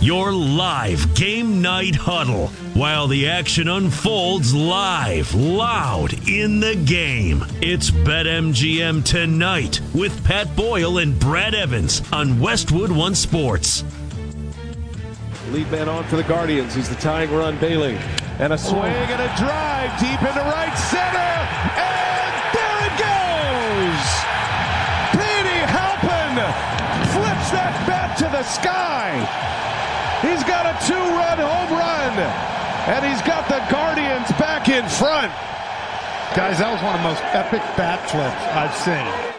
Your live game night huddle while the action unfolds live, loud in the game. It's BetMGM Tonight with Pat Boyle and Brad Evans on Westwood One Sports. Lead man on for the Guardians. He's the tying run, Bailey. And a swing and a drive deep into right center. And there it goes! Petey Halpin flips that bat to the sky. He's got a 2-run home run. And he's got the Guardians back in front. Guys, that was one of the most epic bat flips I've seen.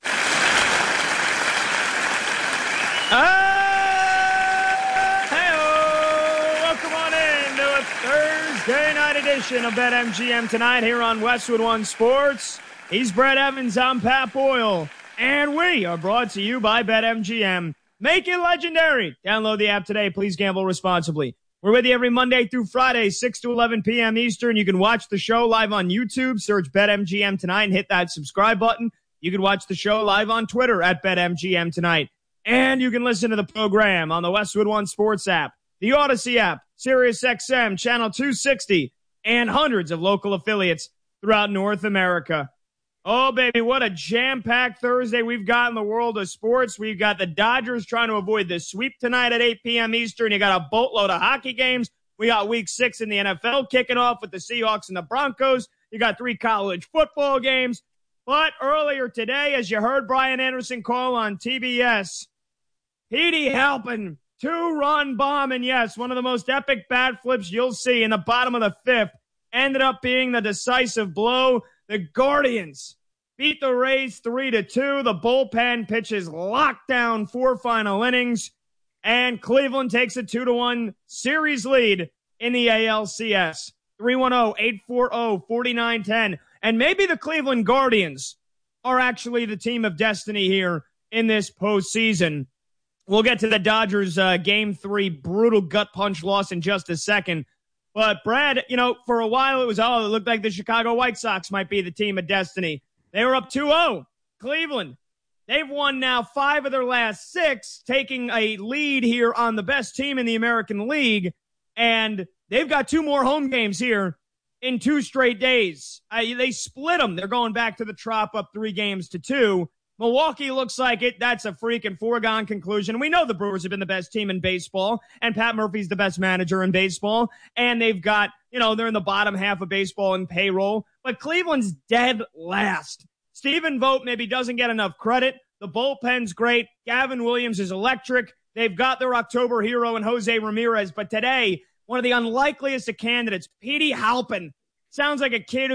Welcome on in to a Thursday night edition of BetMGM Tonight here on Westwood One Sports. He's Brad Evans, I'm Pat Boyle, and we are brought to you by BetMGM. Make it legendary. Download the app today. Please gamble responsibly. We're with you every Monday through Friday, 6 to 11 p.m. Eastern. You can watch the show live on YouTube. Search BetMGM Tonight and hit that subscribe button. You can watch the show live on Twitter at BetMGM Tonight. And you can listen to the program on the Westwood One Sports app, the Odyssey app, SiriusXM, Channel 260, and hundreds of local affiliates throughout North America. Oh, baby, what a jam-packed Thursday we've got in the world of sports. We've got the Dodgers trying to avoid the sweep tonight at 8 p.m. Eastern. You got a boatload of hockey games. We got Week 6 in the NFL kicking off with the Seahawks and the Broncos. You got 3 college football games. But earlier today, as you heard Brian Anderson call on TBS, Petey Halpin, 2-run bomb, and yes, one of the most epic bat flips you'll see in the bottom of the 5th, ended up being the decisive blow. The Guardians beat the Rays 3-2. The bullpen pitches locked down 4 final innings, and Cleveland takes a 2-1 series lead in the ALCS. 310-840-4910. And maybe the Cleveland Guardians are actually the team of destiny here in this postseason. We'll get to the Dodgers Game 3 brutal gut punch loss in just a second. But, Brad, for a while it looked like the Chicago White Sox might be the team of destiny. They were up 2-0. Cleveland, they've won now 5 of their last 6, taking a lead here on the best team in the American League. And they've got 2 more home games here in 2 straight days. They split them. They're going back to the Trop up 3-2. Milwaukee looks like it. That's a freaking foregone conclusion. We know the Brewers have been the best team in baseball, and Pat Murphy's the best manager in baseball, and they've got, they're in the bottom half of baseball in payroll, but Cleveland's dead last. Stephen Vogt maybe doesn't get enough credit. The bullpen's great. Gavin Williams is electric. They've got their October hero in Jose Ramirez, but today, one of the unlikeliest of candidates, Petey Halpin, sounds like a kid